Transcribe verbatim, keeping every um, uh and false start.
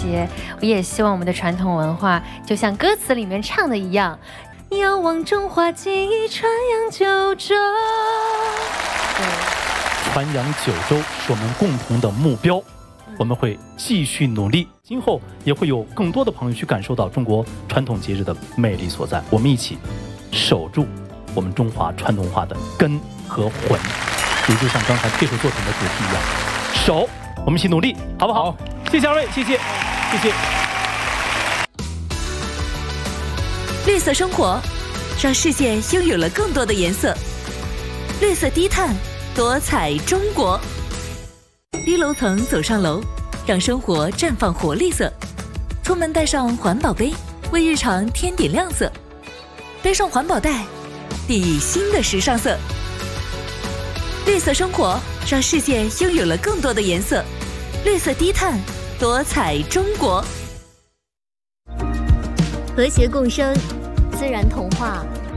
节。我也希望我们的传统文化，就像歌词里面唱的一样，要往中华技艺传扬九州。对， 传扬九州是我们共同的目标。我们会继续努力，今后也会有更多的朋友去感受到中国传统节日的魅力所在。我们一起守住我们中华传统文化的根和魂，也就像刚才这首作品的主题一样，守，我们一起努力，好不好？好，谢谢二位，谢谢，谢谢。 绿色生活，让世界拥有了更多的颜色。绿色低碳，多彩中国。低楼层走上楼，让生活绽放活力色。出门带上环保杯，为日常添点亮色。背上环保袋，定义新的时尚色。绿色生活，让世界拥有了更多的颜色。绿色低碳，多彩中国。 和谐共生，自然童话